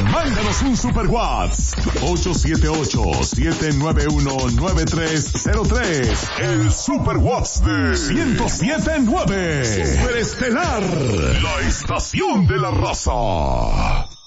Mándanos un super WhatsApp 878-791-9303. El super WhatsApp de 107.9. Superestelar, la estación de la raza.